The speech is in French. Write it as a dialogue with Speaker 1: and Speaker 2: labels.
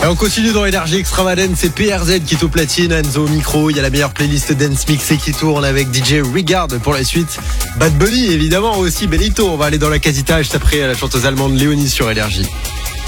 Speaker 1: Et on continue dans Énergie Extravagance, c'est PRZ qui est au platine, Enzo au micro, il y a la meilleure playlist dance mixée qui tourne avec DJ Regard pour la suite. Bad Bunny évidemment aussi, Benito, on va aller dans la casita juste après la chanteuse allemande Léonie sur Énergie.